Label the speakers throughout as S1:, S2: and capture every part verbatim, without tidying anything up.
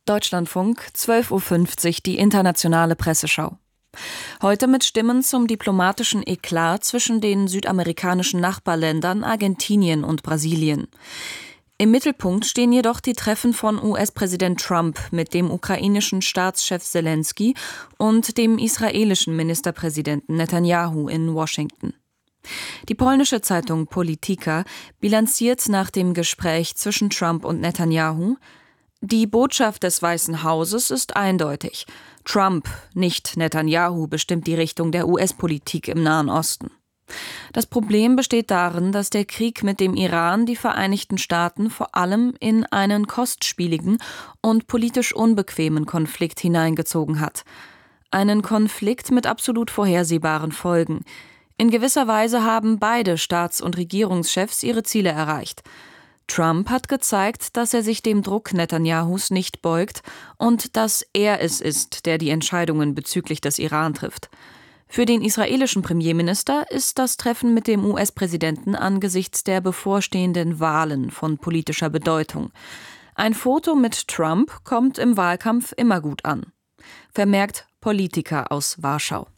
S1: Deutschlandfunk, zwölf Uhr fünfzig, die internationale Presseschau. Heute mit Stimmen zum diplomatischen Eklat zwischen den südamerikanischen Nachbarländern Argentinien und Brasilien. Im Mittelpunkt stehen jedoch die Treffen von U S-Präsident Trump mit dem ukrainischen Staatschef Selenskyj und dem israelischen Ministerpräsidenten Netanjahu in Washington. Die polnische Zeitung Polityka bilanziert nach dem Gespräch zwischen Trump und Netanjahu: Die Botschaft des Weißen Hauses ist eindeutig. Trump, nicht Netanjahu, bestimmt die Richtung der U S-Politik im Nahen Osten. Das Problem besteht darin, dass der Krieg mit dem Iran die Vereinigten Staaten vor allem in einen kostspieligen und politisch unbequemen Konflikt hineingezogen hat. Einen Konflikt mit absolut vorhersehbaren Folgen. In gewisser Weise haben beide Staats- und Regierungschefs ihre Ziele erreicht. Trump hat gezeigt, dass er sich dem Druck Netanyahus nicht beugt und dass er es ist, der die Entscheidungen bezüglich des Iran trifft. Für den israelischen Premierminister ist das Treffen mit dem U S-Präsidenten angesichts der bevorstehenden Wahlen von politischer Bedeutung. Ein Foto mit Trump kommt im Wahlkampf immer gut an. Vermerkt Politiker aus Warschau.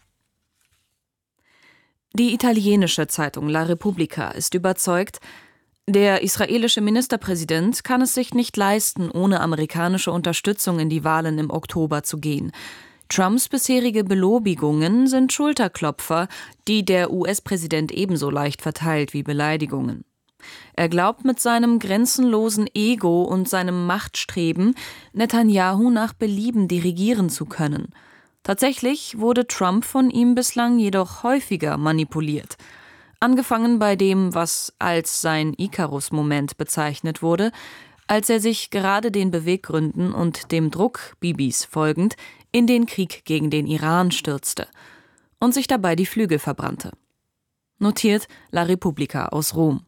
S1: Die italienische Zeitung La Repubblica ist überzeugt, der israelische Ministerpräsident kann es sich nicht leisten, ohne amerikanische Unterstützung in die Wahlen im Oktober zu gehen. Trumps bisherige Belobigungen sind Schulterklopfer, die der U S-Präsident ebenso leicht verteilt wie Beleidigungen. Er glaubt mit seinem grenzenlosen Ego und seinem Machtstreben, Netanjahu nach Belieben dirigieren zu können. Tatsächlich wurde Trump von ihm bislang jedoch häufiger manipuliert. Angefangen bei dem, was als sein Icarus-Moment bezeichnet wurde, als er sich gerade den Beweggründen und dem Druck Bibis folgend in den Krieg gegen den Iran stürzte und sich dabei die Flügel verbrannte. Notiert La Repubblica aus Rom.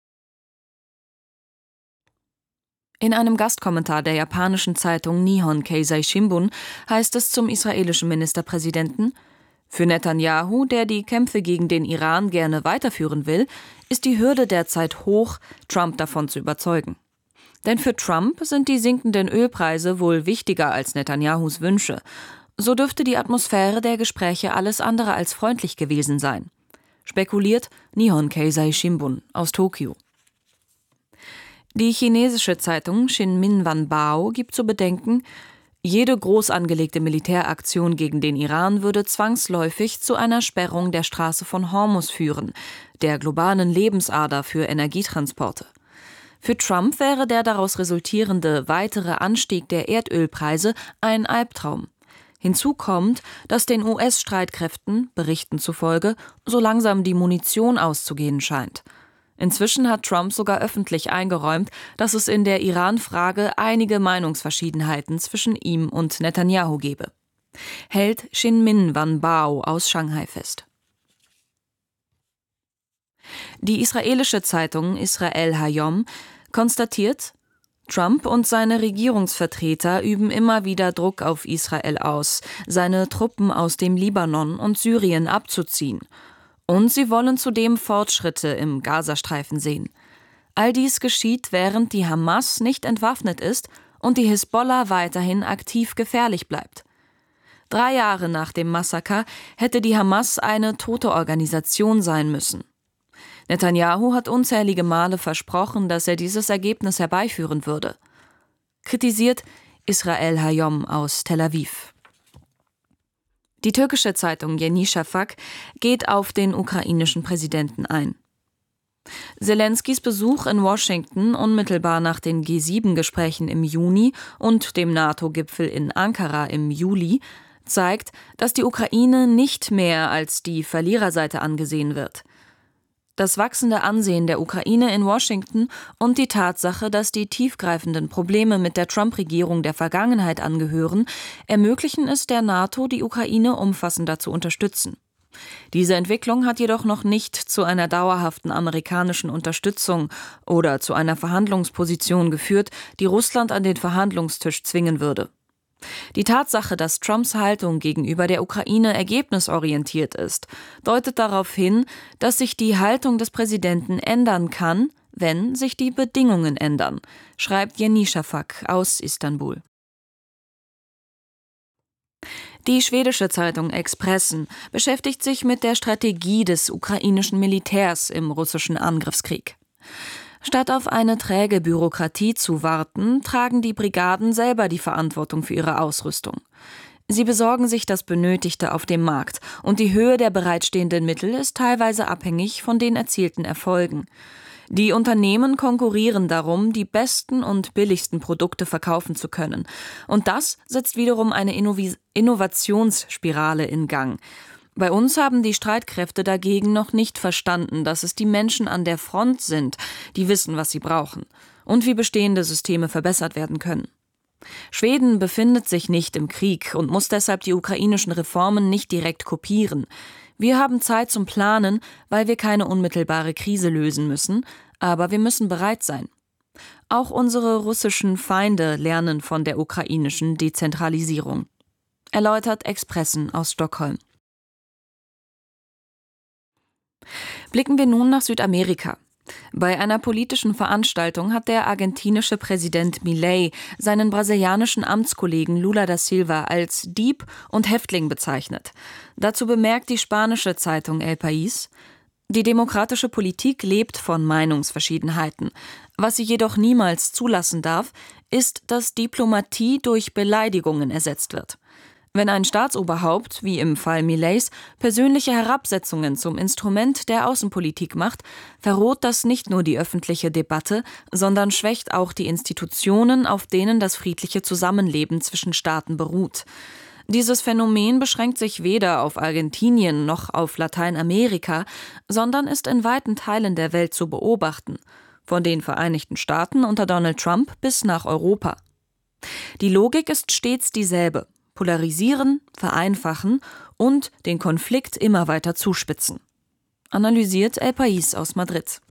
S1: In einem Gastkommentar der japanischen Zeitung Nihon Keizai Shimbun heißt es zum israelischen Ministerpräsidenten: Für Netanjahu, der die Kämpfe gegen den Iran gerne weiterführen will, ist die Hürde derzeit hoch, Trump davon zu überzeugen. Denn für Trump sind die sinkenden Ölpreise wohl wichtiger als Netanyahus Wünsche. So dürfte die Atmosphäre der Gespräche alles andere als freundlich gewesen sein. Spekuliert Nihon Keizai Shimbun aus Tokio. Die chinesische Zeitung Xinmin Wanbao gibt zu bedenken, jede groß angelegte Militäraktion gegen den Iran würde zwangsläufig zu einer Sperrung der Straße von Hormuz führen, der globalen Lebensader für Energietransporte. Für Trump wäre der daraus resultierende weitere Anstieg der Erdölpreise ein Albtraum. Hinzu kommt, dass den U S-Streitkräften, Berichten zufolge, so langsam die Munition auszugehen scheint. Inzwischen hat Trump sogar öffentlich eingeräumt, dass es in der Iran-Frage einige Meinungsverschiedenheiten zwischen ihm und Netanjahu gebe. Hält Xinmin Wanbao aus Shanghai fest. Die israelische Zeitung Israel Hayom konstatiert, Trump und seine Regierungsvertreter üben immer wieder Druck auf Israel aus, seine Truppen aus dem Libanon und Syrien abzuziehen. Und sie wollen zudem Fortschritte im Gazastreifen sehen. All dies geschieht, während die Hamas nicht entwaffnet ist und die Hisbollah weiterhin aktiv gefährlich bleibt. Drei Jahre nach dem Massaker hätte die Hamas eine tote Organisation sein müssen. Netanjahu hat unzählige Male versprochen, dass er dieses Ergebnis herbeiführen würde. Kritisiert Israel Hayom aus Tel Aviv. Die türkische Zeitung Yeni Shafak geht auf den ukrainischen Präsidenten ein. Selenskys Besuch in Washington unmittelbar nach den G sieben Gesprächen im Juni und dem NATO-Gipfel in Ankara im Juli zeigt, dass die Ukraine nicht mehr als die Verliererseite angesehen wird. Das wachsende Ansehen der Ukraine in Washington und die Tatsache, dass die tiefgreifenden Probleme mit der Trump-Regierung der Vergangenheit angehören, ermöglichen es der NATO, die Ukraine umfassender zu unterstützen. Diese Entwicklung hat jedoch noch nicht zu einer dauerhaften amerikanischen Unterstützung oder zu einer Verhandlungsposition geführt, die Russland an den Verhandlungstisch zwingen würde. Die Tatsache, dass Trumps Haltung gegenüber der Ukraine ergebnisorientiert ist, deutet darauf hin, dass sich die Haltung des Präsidenten ändern kann, wenn sich die Bedingungen ändern, schreibt Yeni Shafak aus Istanbul. Die schwedische Zeitung Expressen beschäftigt sich mit der Strategie des ukrainischen Militärs im russischen Angriffskrieg. Statt auf eine träge Bürokratie zu warten, tragen die Brigaden selber die Verantwortung für ihre Ausrüstung. Sie besorgen sich das Benötigte auf dem Markt und die Höhe der bereitstehenden Mittel ist teilweise abhängig von den erzielten Erfolgen. Die Unternehmen konkurrieren darum, die besten und billigsten Produkte verkaufen zu können. Und das setzt wiederum eine Innovi- Innovationsspirale in Gang. Bei uns haben die Streitkräfte dagegen noch nicht verstanden, dass es die Menschen an der Front sind, die wissen, was sie brauchen und wie bestehende Systeme verbessert werden können. Schweden befindet sich nicht im Krieg und muss deshalb die ukrainischen Reformen nicht direkt kopieren. Wir haben Zeit zum Planen, weil wir keine unmittelbare Krise lösen müssen, aber wir müssen bereit sein. Auch unsere russischen Feinde lernen von der ukrainischen Dezentralisierung. Erläutert Expressen aus Stockholm. Blicken wir nun nach Südamerika. Bei einer politischen Veranstaltung hat der argentinische Präsident Milei seinen brasilianischen Amtskollegen Lula da Silva als Dieb und Häftling bezeichnet. Dazu bemerkt die spanische Zeitung El País: Die demokratische Politik lebt von Meinungsverschiedenheiten. Was sie jedoch niemals zulassen darf, ist, dass Diplomatie durch Beleidigungen ersetzt wird. Wenn ein Staatsoberhaupt, wie im Fall Mileis, persönliche Herabsetzungen zum Instrument der Außenpolitik macht, verroht das nicht nur die öffentliche Debatte, sondern schwächt auch die Institutionen, auf denen das friedliche Zusammenleben zwischen Staaten beruht. Dieses Phänomen beschränkt sich weder auf Argentinien noch auf Lateinamerika, sondern ist in weiten Teilen der Welt zu beobachten, von den Vereinigten Staaten unter Donald Trump bis nach Europa. Die Logik ist stets dieselbe: Polarisieren, vereinfachen und den Konflikt immer weiter zuspitzen. Analysiert El País aus Madrid.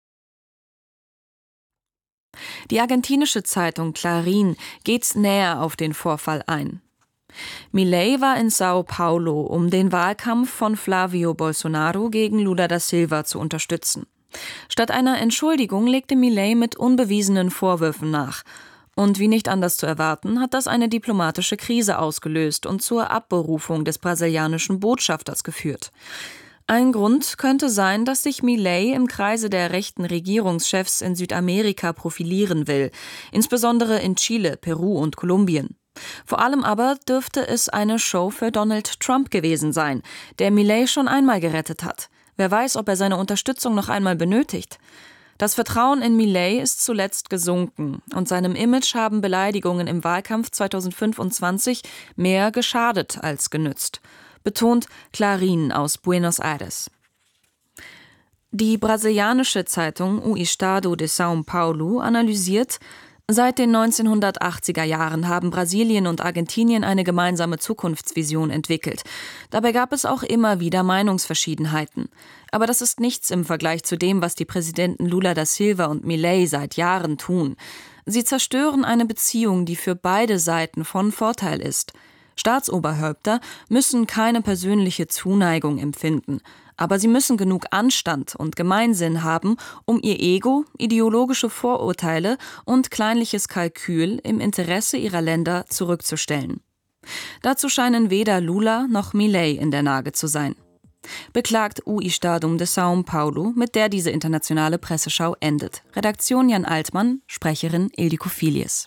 S1: Die argentinische Zeitung Clarín geht näher auf den Vorfall ein. Milei war in Sao Paulo, um den Wahlkampf von Flávio Bolsonaro gegen Lula da Silva zu unterstützen. Statt einer Entschuldigung legte Milei mit unbewiesenen Vorwürfen nach. Und wie nicht anders zu erwarten, hat das eine diplomatische Krise ausgelöst und zur Abberufung des brasilianischen Botschafters geführt. Ein Grund könnte sein, dass sich Milei im Kreise der rechten Regierungschefs in Südamerika profilieren will, insbesondere in Chile, Peru und Kolumbien. Vor allem aber dürfte es eine Show für Donald Trump gewesen sein, der Milei schon einmal gerettet hat. Wer weiß, ob er seine Unterstützung noch einmal benötigt. Das Vertrauen in Milei ist zuletzt gesunken und seinem Image haben Beleidigungen im Wahlkampf zweitausendfünfundzwanzig mehr geschadet als genützt, betont Clarín aus Buenos Aires. Die brasilianische Zeitung O Estado de São Paulo analysiert: Seit den neunzehnhundertachtziger Jahren haben Brasilien und Argentinien eine gemeinsame Zukunftsvision entwickelt. Dabei gab es auch immer wieder Meinungsverschiedenheiten. Aber das ist nichts im Vergleich zu dem, was die Präsidenten Lula da Silva und Milei seit Jahren tun. Sie zerstören eine Beziehung, die für beide Seiten von Vorteil ist. Staatsoberhäupter müssen keine persönliche Zuneigung empfinden, aber sie müssen genug Anstand und Gemeinsinn haben, um ihr Ego, ideologische Vorurteile und kleinliches Kalkül im Interesse ihrer Länder zurückzustellen. Dazu scheinen weder Lula noch Milei in der Lage zu sein. Beklagt O Estado de São Paulo, mit der diese internationale Presseschau endet. Redaktion Jan Altmann, Sprecherin Ildiko Filius.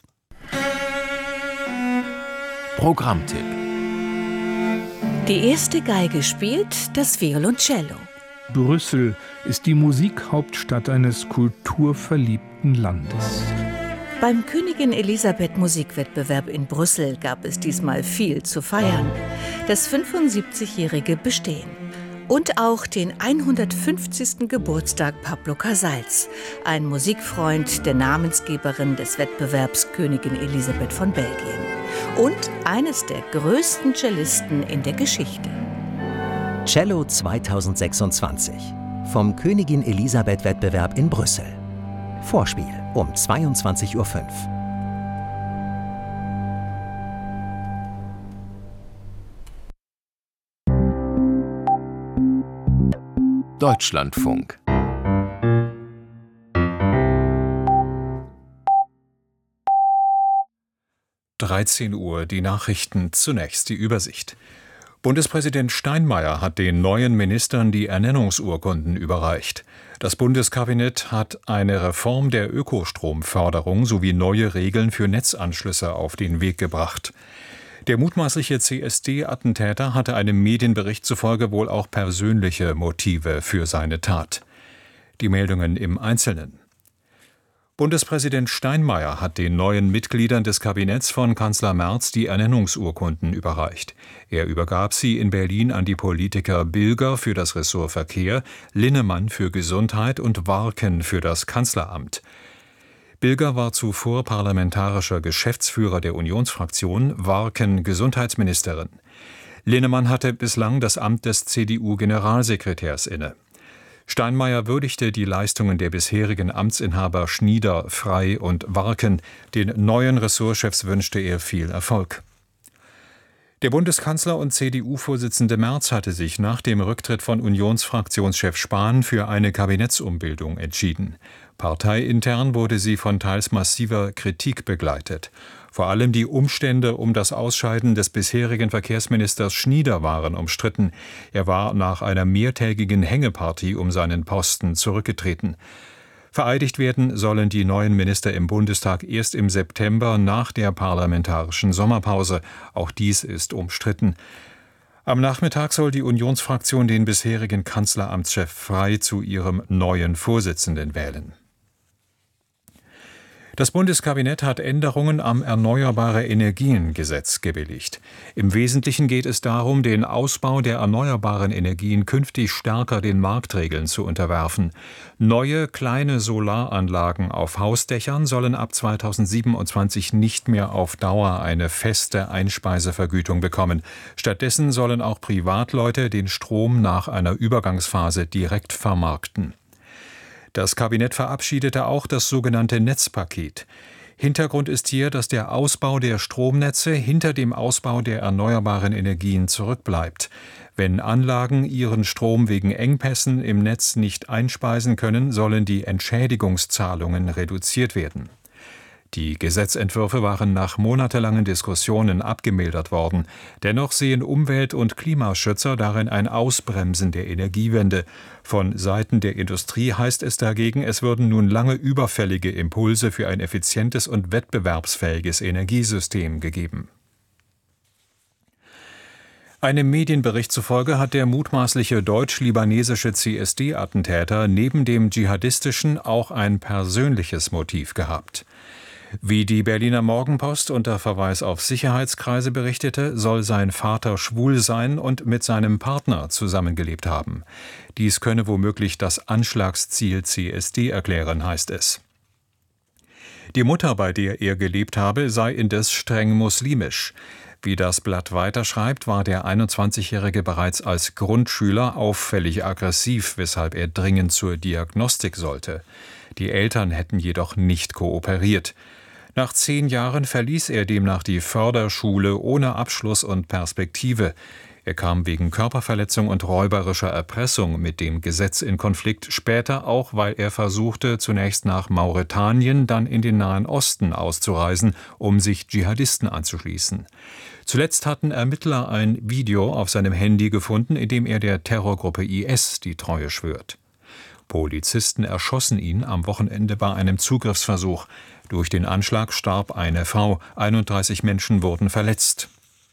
S2: Programmtipp:
S3: Die erste Geige spielt das Violoncello.
S4: Brüssel ist die Musikhauptstadt eines kulturverliebten Landes.
S3: Beim Königin Elisabeth Musikwettbewerb in Brüssel gab es diesmal viel zu feiern. Das fünfundsiebzigjährige Bestehen. Und auch den hundertfünfzigsten Geburtstag Pablo Casals, ein Musikfreund der Namensgeberin des Wettbewerbs Königin Elisabeth von Belgien. Und eines der größten Cellisten in der Geschichte.
S5: Cello zweitausendsechsundzwanzig vom Königin Elisabeth Wettbewerb in Brüssel. Vorspiel um zweiundzwanzig Uhr fünf.
S2: Deutschlandfunk. dreizehn Uhr die Nachrichten, zunächst die Übersicht. Bundespräsident Steinmeier hat den neuen Ministern die Ernennungsurkunden überreicht. Das Bundeskabinett hat eine Reform der Ökostromförderung sowie neue Regeln für Netzanschlüsse auf den Weg gebracht. Der mutmaßliche C S D-Attentäter hatte einem Medienbericht zufolge wohl auch persönliche Motive für seine Tat. Die Meldungen im Einzelnen. Bundespräsident Steinmeier hat den neuen Mitgliedern des Kabinetts von Kanzler Merz die Ernennungsurkunden überreicht. Er übergab sie in Berlin an die Politiker Bilger für das Ressort Verkehr, Linnemann für Gesundheit und Warken für das Kanzleramt. Bilger war zuvor parlamentarischer Geschäftsführer der Unionsfraktion, Warken Gesundheitsministerin. Linnemann hatte bislang das Amt des C D U-Generalsekretärs inne. Steinmeier würdigte die Leistungen der bisherigen Amtsinhaber Schnieder, Frey und Warken. Den neuen Ressortchefs wünschte er viel Erfolg. Der Bundeskanzler und C D U-Vorsitzende Merz hatte sich nach dem Rücktritt von Unionsfraktionschef Spahn für eine Kabinettsumbildung entschieden. Parteiintern wurde sie von teils massiver Kritik begleitet. Vor allem die Umstände um das Ausscheiden des bisherigen Verkehrsministers Schnieder waren umstritten. Er war nach einer mehrtägigen Hängepartie um seinen Posten zurückgetreten. Vereidigt werden sollen die neuen Minister im Bundestag erst im September nach der parlamentarischen Sommerpause. Auch dies ist umstritten. Am Nachmittag soll die Unionsfraktion den bisherigen Kanzleramtschef Frey zu ihrem neuen Vorsitzenden wählen. Das Bundeskabinett hat Änderungen am Erneuerbare-Energien-Gesetz gebilligt. Im Wesentlichen geht es darum, den Ausbau der erneuerbaren Energien künftig stärker den Marktregeln zu unterwerfen. Neue kleine Solaranlagen auf Hausdächern sollen ab zweitausendsiebenundzwanzig nicht mehr auf Dauer eine feste Einspeisevergütung bekommen. Stattdessen sollen auch Privatleute den Strom nach einer Übergangsphase direkt vermarkten. Das Kabinett verabschiedete auch das sogenannte Netzpaket. Hintergrund ist hier, dass der Ausbau der Stromnetze hinter dem Ausbau der erneuerbaren Energien zurückbleibt. Wenn Anlagen ihren Strom wegen Engpässen im Netz nicht einspeisen können, sollen die Entschädigungszahlungen reduziert werden. Die Gesetzentwürfe waren nach monatelangen Diskussionen abgemildert worden. Dennoch sehen Umwelt- und Klimaschützer darin ein Ausbremsen der Energiewende. Von Seiten der Industrie heißt es dagegen, es würden nun lange überfällige Impulse für ein effizientes und wettbewerbsfähiges Energiesystem gegeben. Einem Medienbericht zufolge hat der mutmaßliche deutsch-libanesische C S D-Attentäter neben dem dschihadistischen auch ein persönliches Motiv gehabt. Wie die Berliner Morgenpost unter Verweis auf Sicherheitskreise berichtete, soll sein Vater schwul sein und mit seinem Partner zusammengelebt haben. Dies könne womöglich das Anschlagsziel C S D erklären, heißt es. Die Mutter, bei der er gelebt habe, sei indes streng muslimisch. Wie das Blatt weiterschreibt, war der einundzwanzigjährige bereits als Grundschüler auffällig aggressiv, weshalb er dringend zur Diagnostik sollte. Die Eltern hätten jedoch nicht kooperiert. Nach zehn Jahren verließ er demnach die Förderschule ohne Abschluss und Perspektive. Er kam wegen Körperverletzung und räuberischer Erpressung mit dem Gesetz in Konflikt, später auch, weil er versuchte, zunächst nach Mauretanien, dann in den Nahen Osten auszureisen, um sich Dschihadisten anzuschließen. Zuletzt hatten Ermittler ein Video auf seinem Handy gefunden, in dem er der Terrorgruppe I S die Treue schwört. Polizisten erschossen ihn am Wochenende bei einem Zugriffsversuch. Durch den Anschlag starb eine Frau, einunddreißig Menschen wurden verletzt.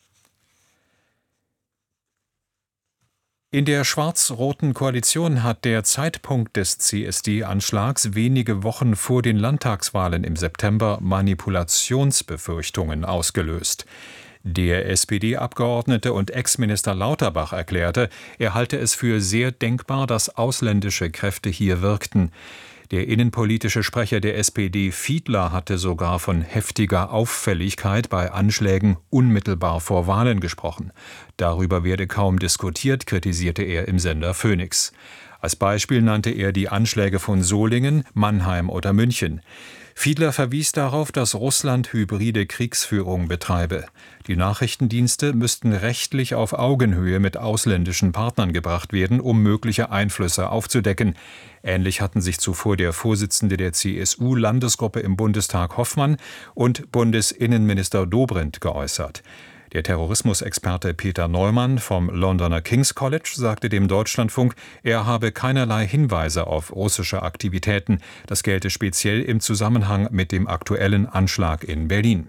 S2: In der schwarz-roten Koalition hat der Zeitpunkt des C S D-Anschlags wenige Wochen vor den Landtagswahlen im September Manipulationsbefürchtungen ausgelöst. Der S P D-Abgeordnete und Ex-Minister Lauterbach erklärte, er halte es für sehr denkbar, dass ausländische Kräfte hier wirkten. Der innenpolitische Sprecher der S P D, Fiedler, hatte sogar von heftiger Auffälligkeit bei Anschlägen unmittelbar vor Wahlen gesprochen. Darüber werde kaum diskutiert, kritisierte er im Sender Phoenix. Als Beispiel nannte er die Anschläge von Solingen, Mannheim oder München. Fiedler verwies darauf, dass Russland hybride Kriegsführung betreibe. Die Nachrichtendienste müssten rechtlich auf Augenhöhe mit ausländischen Partnern gebracht werden, um mögliche Einflüsse aufzudecken. Ähnlich hatten sich zuvor der Vorsitzende der C S U-Landesgruppe im Bundestag Hoffmann und Bundesinnenminister Dobrindt geäußert. Der Terrorismusexperte Peter Neumann vom Londoner King's College sagte dem Deutschlandfunk, er habe keinerlei Hinweise auf russische Aktivitäten. Das gelte speziell im Zusammenhang mit dem aktuellen Anschlag in Berlin.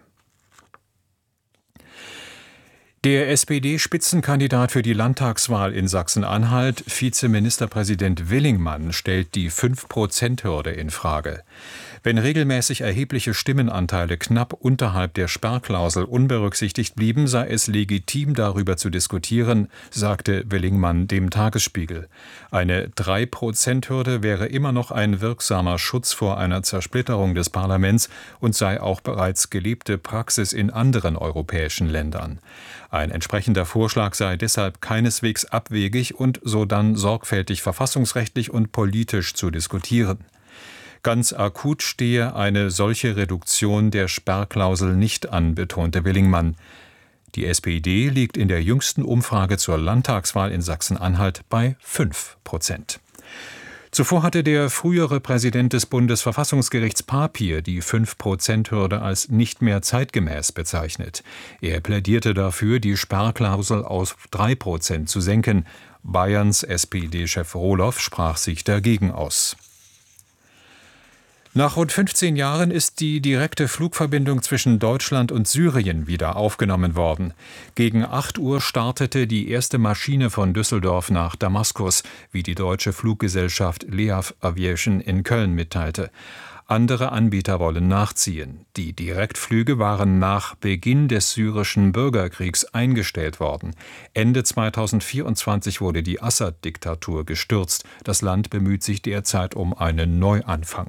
S2: Der S P D-Spitzenkandidat für die Landtagswahl in Sachsen-Anhalt, Vizeministerpräsident Willingmann, stellt die fünf Prozent Hürde in Frage. Wenn regelmäßig erhebliche Stimmenanteile knapp unterhalb der Sperrklausel unberücksichtigt blieben, sei es legitim, darüber zu diskutieren, sagte Willingmann dem Tagesspiegel. Eine drei Prozent Hürde wäre immer noch ein wirksamer Schutz vor einer Zersplitterung des Parlaments und sei auch bereits gelebte Praxis in anderen europäischen Ländern. Ein entsprechender Vorschlag sei deshalb keineswegs abwegig und sodann sorgfältig verfassungsrechtlich und politisch zu diskutieren. Ganz akut stehe eine solche Reduktion der Sperrklausel nicht an, betonte Willingmann. Die S P D liegt in der jüngsten Umfrage zur Landtagswahl in Sachsen-Anhalt bei fünf Prozent. Zuvor hatte der frühere Präsident des Bundesverfassungsgerichts Papier die fünf Prozent Hürde als nicht mehr zeitgemäß bezeichnet. Er plädierte dafür, die Sperrklausel auf drei Prozent zu senken. Bayerns S P D-Chef Rohloff sprach sich dagegen aus. Nach rund fünfzehn Jahren ist die direkte Flugverbindung zwischen Deutschland und Syrien wieder aufgenommen worden. Gegen acht Uhr startete die erste Maschine von Düsseldorf nach Damaskus, wie die deutsche Fluggesellschaft Leav Aviation in Köln mitteilte. Andere Anbieter wollen nachziehen. Die Direktflüge waren nach Beginn des syrischen Bürgerkriegs eingestellt worden. Ende zweitausendvierundzwanzig wurde die Assad-Diktatur gestürzt. Das Land bemüht sich derzeit um einen Neuanfang.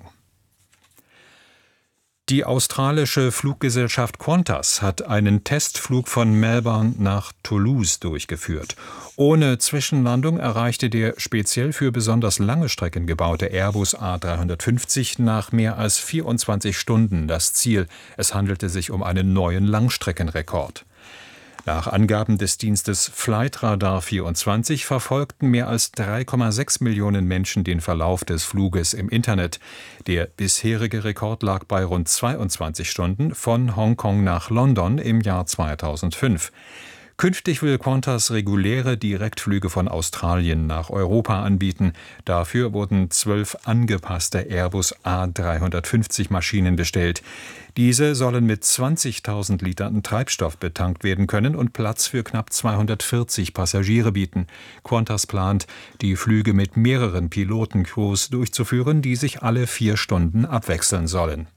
S2: Die australische Fluggesellschaft Qantas hat einen Testflug von Melbourne nach Toulouse durchgeführt. Ohne Zwischenlandung erreichte der speziell für besonders lange Strecken gebaute Airbus A dreihundertfünfzig nach mehr als vierundzwanzig Stunden das Ziel. Es handelte sich um einen neuen Langstreckenrekord. Nach Angaben des Dienstes Flightradar vierundzwanzig verfolgten mehr als drei Komma sechs Millionen Menschen den Verlauf des Fluges im Internet. Der bisherige Rekord lag bei rund zweiundzwanzig Stunden von Hongkong nach London im Jahr zweitausendfünf. Künftig will Qantas reguläre Direktflüge von Australien nach Europa anbieten. Dafür wurden zwölf angepasste Airbus A dreihundertfünfzig Maschinen bestellt. Diese sollen mit zwanzigtausend Litern Treibstoff betankt werden können und Platz für knapp zweihundertvierzig Passagiere bieten. Qantas plant, die Flüge mit mehreren Pilotencrews durchzuführen, die sich alle vier Stunden abwechseln sollen.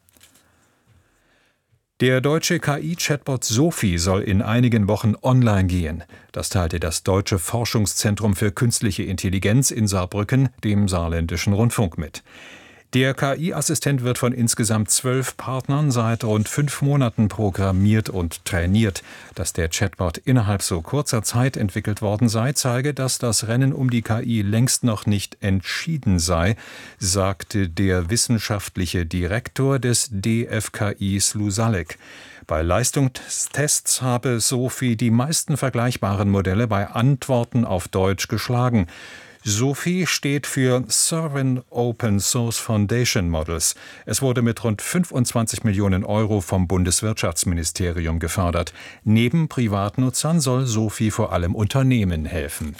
S2: Der deutsche K I-Chatbot Sophie soll in einigen Wochen online gehen. Das teilte das Deutsche Forschungszentrum für Künstliche Intelligenz in Saarbrücken dem Saarländischen Rundfunk mit. Der K I-Assistent wird von insgesamt zwölf Partnern seit rund fünf Monaten programmiert und trainiert. Dass der Chatbot innerhalb so kurzer Zeit entwickelt worden sei, zeige, dass das Rennen um die K I längst noch nicht entschieden sei, sagte der wissenschaftliche Direktor des D F K I Slusalek. Bei Leistungstests habe Sophie die meisten vergleichbaren Modelle bei Antworten auf Deutsch geschlagen. Sophie steht für Sovereign Open Source Foundation Models. Es wurde mit rund fünfundzwanzig Millionen Euro vom Bundeswirtschaftsministerium gefördert. Neben Privatnutzern soll Sophie vor allem Unternehmen helfen.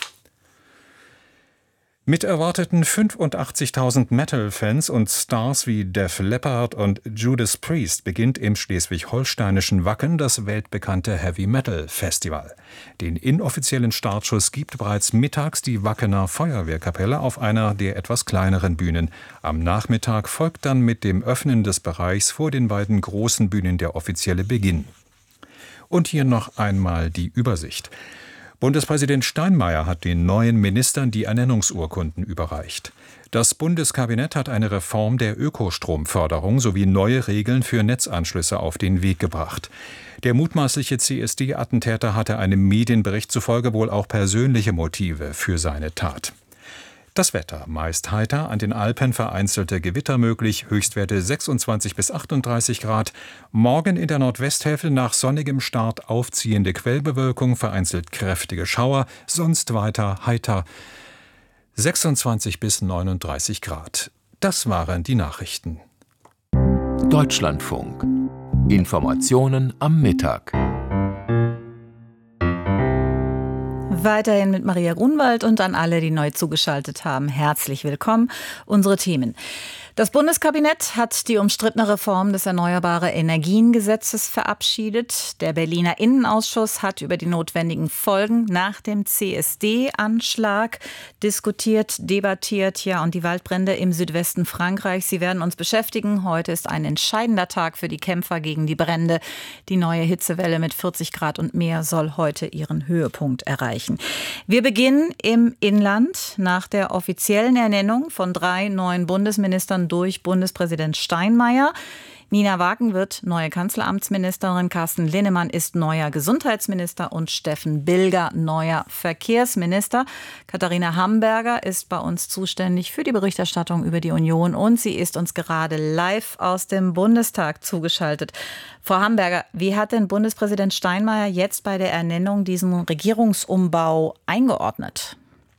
S2: Mit erwarteten fünfundachtzigtausend Metal-Fans und Stars wie Def Leppard und Judas Priest beginnt im schleswig-holsteinischen Wacken das weltbekannte Heavy-Metal-Festival. Den inoffiziellen Startschuss gibt bereits mittags die Wackener Feuerwehrkapelle auf einer der etwas kleineren Bühnen. Am Nachmittag folgt dann mit dem Öffnen des Bereichs vor den beiden großen Bühnen der offizielle Beginn. Und hier noch einmal die Übersicht. Bundespräsident Steinmeier hat den neuen Ministern die Ernennungsurkunden überreicht. Das Bundeskabinett hat eine Reform der Ökostromförderung sowie neue Regeln für Netzanschlüsse auf den Weg gebracht. Der mutmaßliche C S D-Attentäter hatte einem Medienbericht zufolge wohl auch persönliche Motive für seine Tat. Das Wetter meist heiter, an den Alpen vereinzelte Gewitter möglich, Höchstwerte sechsundzwanzig bis achtunddreißig Grad. Morgen in der Nordwesthälfte nach sonnigem Start aufziehende Quellbewölkung, vereinzelt kräftige Schauer, sonst weiter heiter, sechsundzwanzig bis neununddreißig Grad. Das waren die Nachrichten.
S6: Deutschlandfunk. Informationen am Mittag.
S3: Weiterhin mit Maria Grunwald und an alle, die neu zugeschaltet haben. Herzlich willkommen. Unsere Themen. Das Bundeskabinett hat die umstrittene Reform des Erneuerbare Energien-Gesetzes verabschiedet. Der Berliner Innenausschuss hat über die notwendigen Folgen nach dem C S D-Anschlag diskutiert, debattiert. Ja, und die Waldbrände im Südwesten Frankreichs, sie werden uns beschäftigen. Heute ist ein entscheidender Tag für die Kämpfer gegen die Brände. Die neue Hitzewelle mit vierzig Grad und mehr soll heute ihren Höhepunkt erreichen. Wir beginnen im Inland. Nach der offiziellen Ernennung von drei neuen Bundesministern durch Bundespräsident Steinmeier. Nina Wagen wird neue Kanzleramtsministerin, Carsten Linnemann ist neuer Gesundheitsminister und Steffen Bilger neuer Verkehrsminister. Katharina Hamburger ist bei uns zuständig für die Berichterstattung über die Union und sie ist uns gerade live aus dem Bundestag zugeschaltet. Frau Hamburger, wie hat denn Bundespräsident Steinmeier jetzt bei der Ernennung diesen Regierungsumbau eingeordnet?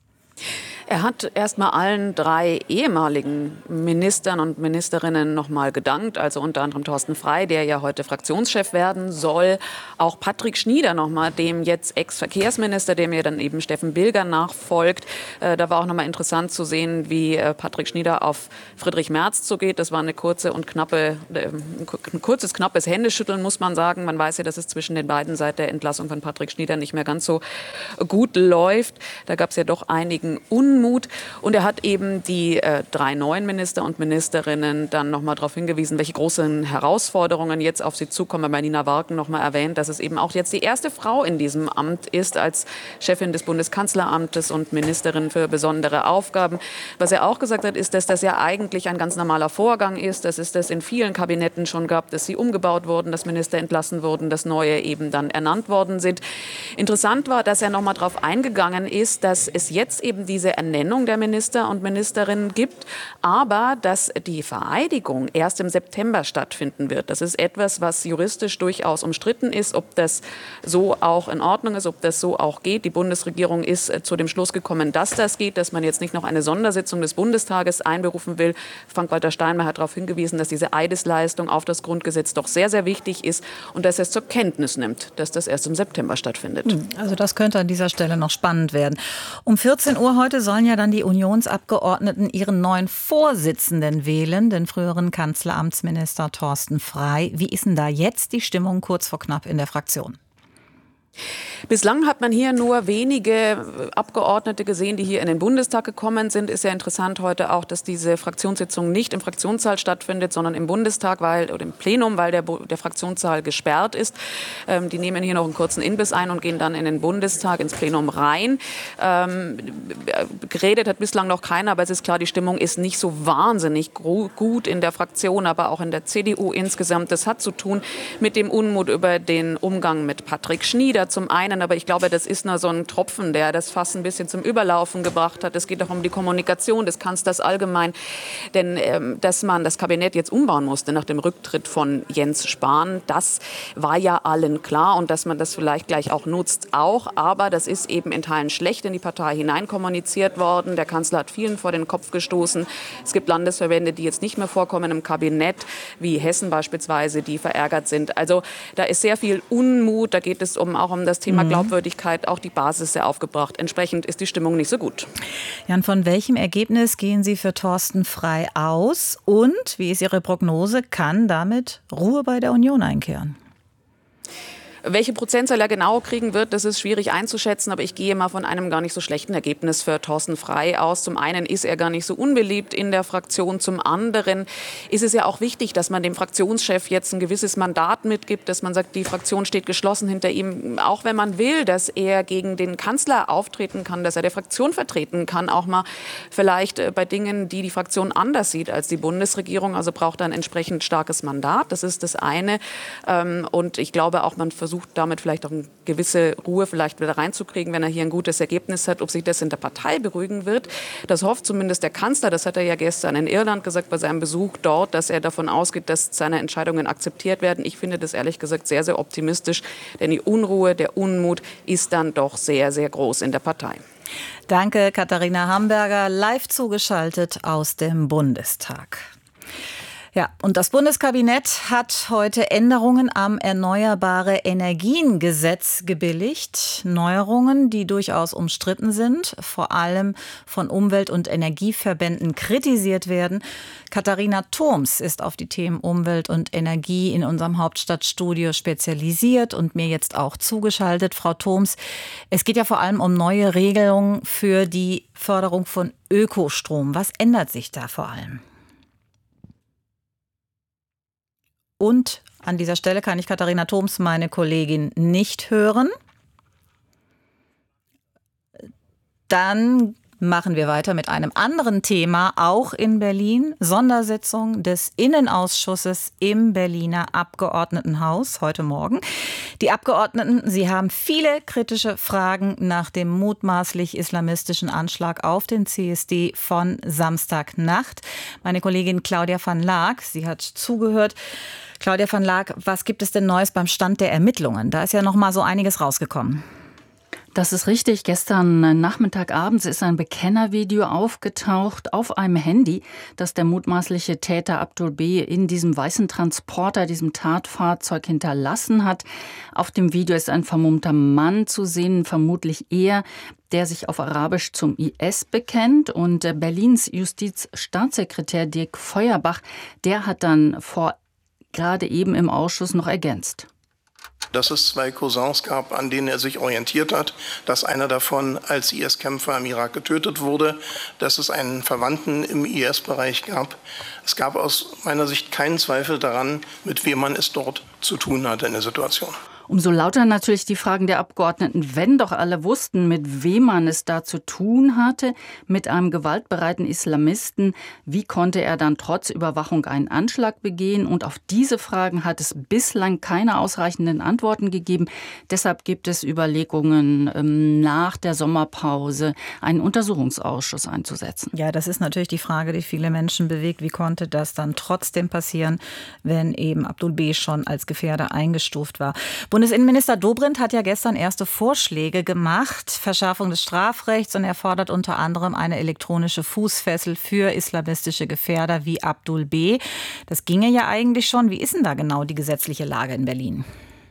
S7: Er hat erst mal allen drei ehemaligen Ministern und Ministerinnen noch mal gedankt, also unter anderem Thorsten Frey, der ja heute Fraktionschef werden soll, auch Patrick Schnieder noch mal, dem jetzt Ex-Verkehrsminister, dem ja dann eben Steffen Bilger nachfolgt. Äh, da war auch noch mal interessant zu sehen, wie äh, Patrick Schnieder auf Friedrich Merz zugeht. Das war eine kurze und knappe, äh, ein kurzes, knappes Händeschütteln, muss man sagen. Man weiß ja, dass es zwischen den beiden seit der Entlassung von Patrick Schnieder nicht mehr ganz so gut läuft. Da gab es ja doch einigen Unmut. Und er hat eben die äh, drei neuen Minister und Ministerinnen dann noch mal darauf hingewiesen, welche großen Herausforderungen jetzt auf sie zukommen. Bei Nina Wagen noch mal erwähnt, dass es eben auch jetzt die erste Frau in diesem Amt ist als Chefin des Bundeskanzleramtes und Ministerin für besondere Aufgaben. Was er auch gesagt hat, ist, dass das ja eigentlich ein ganz normaler Vorgang ist, dass es das in vielen Kabinetten schon gab, dass sie umgebaut wurden, dass Minister entlassen wurden, dass neue eben dann ernannt worden sind. Interessant war, dass er noch mal darauf eingegangen ist, dass es jetzt eben diese Ernennung der Minister und Ministerinnen gibt, aber dass die Vereidigung erst im September stattfinden wird. Das ist etwas, was juristisch durchaus umstritten ist, ob das so auch in Ordnung ist, ob das so auch geht. Die Bundesregierung ist zu dem Schluss gekommen, dass das geht, dass man jetzt nicht noch eine Sondersitzung des Bundestages einberufen will. Frank-Walter Steinmeier hat darauf hingewiesen, dass diese Eidesleistung auf das Grundgesetz doch sehr, sehr wichtig ist und dass er es zur Kenntnis nimmt, dass das erst im September stattfindet.
S3: Also das könnte an dieser Stelle noch spannend werden. Um vierzehn Uhr heute sollen ja dann die Unionsabgeordneten ihren neuen Vorsitzenden wählen, den früheren Kanzleramtsminister Thorsten Frey. Wie ist denn da jetzt die Stimmung kurz vor knapp in der Fraktion?
S7: Bislang hat man hier nur wenige Abgeordnete gesehen, die hier in den Bundestag gekommen sind. Ist ja interessant heute auch, dass diese Fraktionssitzung nicht im Fraktionssaal stattfindet, sondern im Bundestag weil, oder im Plenum, weil der, der Fraktionssaal gesperrt ist. Ähm, die nehmen hier noch einen kurzen Inbiss ein und gehen dann in den Bundestag, ins Plenum rein. Ähm, geredet hat bislang noch keiner, aber es ist klar, die Stimmung ist nicht so wahnsinnig gut in der Fraktion, aber auch in der C D U insgesamt. Das hat zu tun mit dem Unmut über den Umgang mit Patrick Schnieder zum einen. Aber ich glaube, das ist nur so ein Tropfen, der das Fass ein bisschen zum Überlaufen gebracht hat. Es geht auch um die Kommunikation des Kanzlers allgemein. Denn ähm, dass man das Kabinett jetzt umbauen musste nach dem Rücktritt von Jens Spahn, das war ja allen klar. Und dass man das vielleicht gleich auch nutzt, auch. Aber das ist eben in Teilen schlecht in die Partei hineinkommuniziert worden. Der Kanzler hat vielen vor den Kopf gestoßen. Es gibt Landesverbände, die jetzt nicht mehr vorkommen im Kabinett, wie Hessen beispielsweise, die verärgert sind. Also da ist sehr viel Unmut. Da geht es um, auch um das Thema Glaubwürdigkeit, auch die Basis sehr aufgebracht. Entsprechend ist die Stimmung nicht so gut.
S3: Jan, von welchem Ergebnis gehen Sie für Thorsten Frey aus? Und wie ist Ihre Prognose? Kann damit Ruhe bei der Union einkehren?
S7: Welche Prozentzahl er genau kriegen wird, das ist schwierig einzuschätzen, aber ich gehe mal von einem gar nicht so schlechten Ergebnis für Thorsten Frey aus. Zum einen ist er gar nicht so unbeliebt in der Fraktion, zum anderen ist es ja auch wichtig, dass man dem Fraktionschef jetzt ein gewisses Mandat mitgibt, dass man sagt, die Fraktion steht geschlossen hinter ihm, auch wenn man will, dass er gegen den Kanzler auftreten kann, dass er der Fraktion vertreten kann, auch mal vielleicht bei Dingen, die die Fraktion anders sieht als die Bundesregierung, also braucht er ein entsprechend starkes Mandat, das ist das eine und ich glaube auch, man versucht versucht damit vielleicht auch eine gewisse Ruhe vielleicht wieder reinzukriegen, wenn er hier ein gutes Ergebnis hat. Ob sich das in der Partei beruhigen wird, das hofft zumindest der Kanzler. Das hat er ja gestern in Irland gesagt bei seinem Besuch dort, dass er davon ausgeht, dass seine Entscheidungen akzeptiert werden. Ich finde das ehrlich gesagt sehr, sehr optimistisch, denn die Unruhe, der Unmut ist dann doch sehr, sehr groß in der Partei.
S3: Danke, Katharina Hamburger, live zugeschaltet aus dem Bundestag. Ja, und das Bundeskabinett hat heute Änderungen am Erneuerbare Energien-Gesetz gebilligt. Neuerungen, die durchaus umstritten sind, vor allem von Umwelt- und Energieverbänden kritisiert werden. Katharina Thoms ist auf die Themen Umwelt und Energie in unserem Hauptstadtstudio spezialisiert und mir jetzt auch zugeschaltet. Frau Thoms, es geht ja vor allem um neue Regelungen für die Förderung von Ökostrom. Was ändert sich da vor allem? Und an dieser Stelle kann ich Katharina Thoms, meine Kollegin, nicht hören. Dann machen wir weiter mit einem anderen Thema, auch in Berlin. Sondersitzung des Innenausschusses im Berliner Abgeordnetenhaus heute Morgen. Die Abgeordneten, sie haben viele kritische Fragen nach dem mutmaßlich islamistischen Anschlag auf den C S D von Samstagnacht. Meine Kollegin Claudia van Laak, sie hat zugehört. Claudia van Laak, was gibt es denn Neues beim Stand der Ermittlungen? Da ist ja noch mal so einiges rausgekommen.
S8: Das ist richtig. Gestern Nachmittagabends ist ein Bekennervideo aufgetaucht auf einem Handy, das der mutmaßliche Täter Abdul B. in diesem weißen Transporter, diesem Tatfahrzeug hinterlassen hat. Auf dem Video ist ein vermummter Mann zu sehen, vermutlich er, der sich auf Arabisch zum I S bekennt. Und Berlins Justizstaatssekretär Dirk Feuerbach, der hat dann vor gerade eben im Ausschuss noch ergänzt.
S9: Dass es zwei Cousins gab, an denen er sich orientiert hat, dass einer davon als I S-Kämpfer im Irak getötet wurde, dass es einen Verwandten im I S-Bereich gab. Es gab aus meiner Sicht keinen Zweifel daran, mit wem man es dort zu tun hatte in der Situation.
S8: Umso lauter natürlich die Fragen der Abgeordneten, wenn doch alle wussten, mit wem man es da zu tun hatte, mit einem gewaltbereiten Islamisten. Wie konnte er dann trotz Überwachung einen Anschlag begehen? Und auf diese Fragen hat es bislang keine ausreichenden Antworten gegeben. Deshalb gibt es Überlegungen, nach der Sommerpause einen Untersuchungsausschuss einzusetzen.
S3: Ja, das ist natürlich die Frage, die viele Menschen bewegt. Wie konnte das dann trotzdem passieren, wenn eben Abdul B. schon als Gefährder eingestuft war? Bundesinnenminister Dobrindt hat ja gestern erste Vorschläge gemacht, Verschärfung des Strafrechts, und er fordert unter anderem eine elektronische Fußfessel für islamistische Gefährder wie Abdul B. Das ginge ja eigentlich schon. Wie ist denn da genau die gesetzliche Lage in Berlin?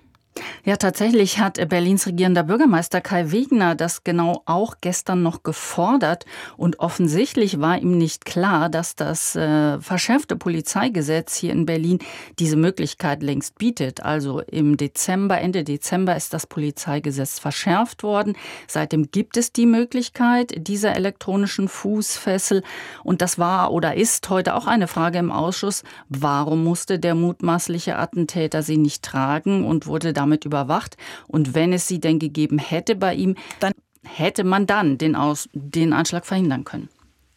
S8: Ja, tatsächlich hat Berlins regierender Bürgermeister Kai Wegner das genau auch gestern noch gefordert. Und offensichtlich war ihm nicht klar, dass das äh, verschärfte Polizeigesetz hier in Berlin diese Möglichkeit längst bietet. Also im Dezember, Ende Dezember ist das Polizeigesetz verschärft worden. Seitdem gibt es die Möglichkeit dieser elektronischen Fußfessel. Und das war oder ist heute auch eine Frage im Ausschuss. Warum musste der mutmaßliche Attentäter sie nicht tragen und wurde damit überwacht? Und wenn es sie denn gegeben hätte bei ihm, dann hätte man dann den, Aus, den Anschlag verhindern können.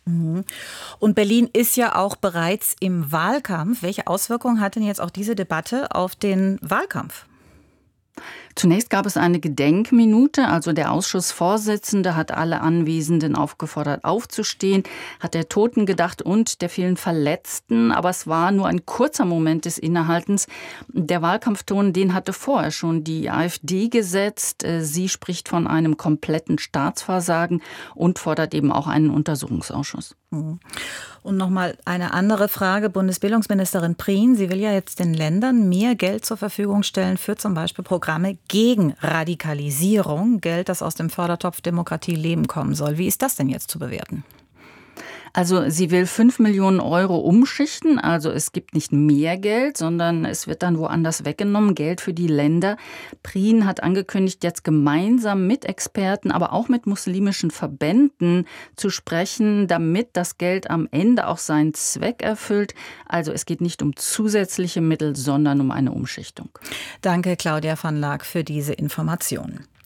S3: Und Berlin ist ja auch bereits im Wahlkampf. Welche Auswirkungen hat denn jetzt auch diese Debatte auf den Wahlkampf?
S8: Zunächst gab es eine Gedenkminute, also der Ausschussvorsitzende hat alle Anwesenden aufgefordert aufzustehen, hat der Toten gedacht und der vielen Verletzten, aber es war nur ein kurzer Moment des Innehaltens. Der Wahlkampfton, den hatte vorher schon die AfD gesetzt. Sie spricht von einem kompletten Staatsversagen und fordert eben auch einen Untersuchungsausschuss.
S3: Und nochmal eine andere Frage. Bundesbildungsministerin Prien, sie will ja jetzt den Ländern mehr Geld zur Verfügung stellen für zum Beispiel Programme gegen Radikalisierung. Geld, das aus dem Fördertopf Demokratie leben kommen soll. Wie ist das denn jetzt zu bewerten?
S8: Also sie will fünf Millionen Euro umschichten, also es gibt nicht mehr Geld, sondern es wird dann woanders weggenommen, Geld für die Länder. Prien hat angekündigt, jetzt gemeinsam mit Experten, aber auch mit muslimischen Verbänden zu sprechen, damit das Geld am Ende auch seinen Zweck erfüllt. Also es geht nicht um zusätzliche Mittel, sondern um eine Umschichtung.
S3: Danke, Claudia van Laak, für diese Informationen.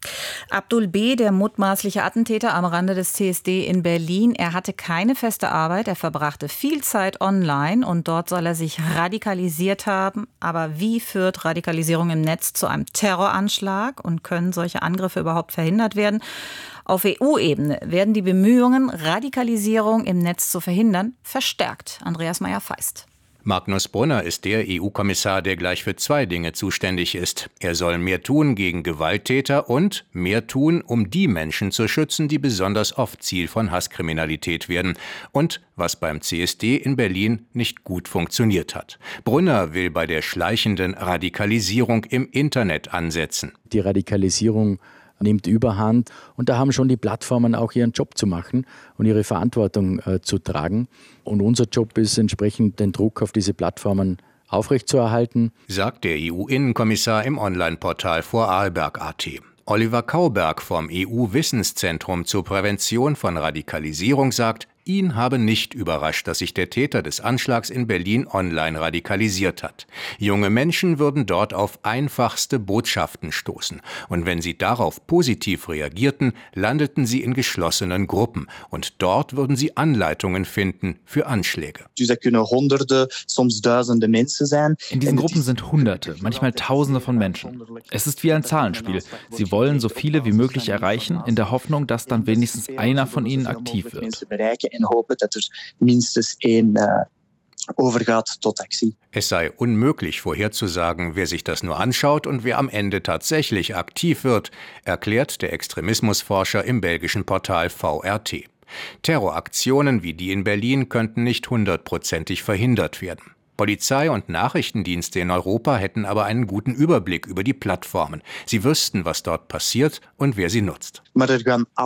S10: Abdul B., der mutmaßliche Attentäter am Rande des C S D in Berlin, er hatte keine feste Arbeit, er verbrachte viel Zeit online und dort soll er sich radikalisiert haben. Aber wie führt Radikalisierung im Netz zu einem Terroranschlag und können solche Angriffe überhaupt verhindert werden? Auf E U-Ebene werden die Bemühungen, Radikalisierung im Netz zu verhindern, verstärkt. Andreas Meyer-Feist.
S11: Magnus Brunner ist der E U-Kommissar, der gleich für zwei Dinge zuständig ist. Er soll mehr tun gegen Gewalttäter und mehr tun, um die Menschen zu schützen, die besonders oft Ziel von Hasskriminalität werden. Und was beim C S D in Berlin nicht gut funktioniert hat. Brunner will bei der schleichenden Radikalisierung im Internet ansetzen.
S12: Die Radikalisierung nimmt Überhand und da haben schon die Plattformen auch ihren Job zu machen und ihre Verantwortung äh, zu tragen. Und unser Job ist entsprechend, den Druck auf diese Plattformen aufrechtzuerhalten.
S11: Sagt der E U-Innenkommissar im Online-Portal Vorarlberg punkt a t. Oliver Kauberg vom E U-Wissenszentrum zur Prävention von Radikalisierung sagt, ihn habe nicht überrascht, dass sich der Täter des Anschlags in Berlin online radikalisiert hat. Junge Menschen würden dort auf einfachste Botschaften stoßen. Und wenn sie darauf positiv reagierten, landeten sie in geschlossenen Gruppen. Und dort würden sie Anleitungen finden für Anschläge.
S13: Das können Hunderte, soms Tausende Menschen sein.
S14: In diesen Gruppen sind Hunderte, manchmal Tausende von Menschen. Es ist wie ein Zahlenspiel. Sie wollen so viele wie möglich erreichen, in der Hoffnung, dass dann wenigstens einer von ihnen aktiv wird.
S13: En hopen dat er minstens één uh, overgaat tot actie.
S11: Es sei unmöglich vorherzusagen, wer sich das nur anschaut und wer am Ende tatsächlich aktiv wird, erklärt der Extremismusforscher im belgischen Portal V R T. Terroraktionen wie die in Berlin könnten nicht hundertprozentig verhindert werden. Polizei und Nachrichtendienste in Europa hätten aber einen guten Überblick über die Plattformen. Sie wüssten, was dort passiert und wer sie nutzt.
S14: Wir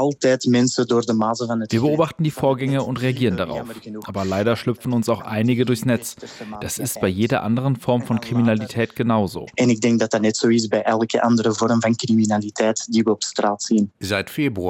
S14: beobachten die Vorgänge und reagieren darauf. Aber leider schlüpfen uns auch einige durchs Netz. Das ist bei jeder anderen Form von Kriminalität genauso.
S13: En ik denk dat dat net zo is bij elke andere vorm van criminaliteit die we op straat zien.
S11: Seit Februar